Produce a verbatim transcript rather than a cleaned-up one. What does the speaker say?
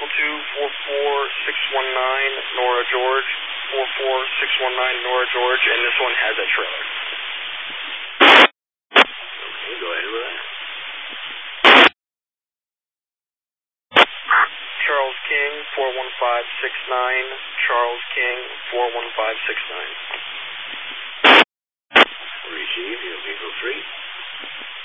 Vehicle two, four four six one nine, Nora George, four four six one nine, Nora George, and this one has a trailer. Okay, go ahead with that. Charles King, four one five six nine, Charles King, four one five six nine. Receive your vehicle three.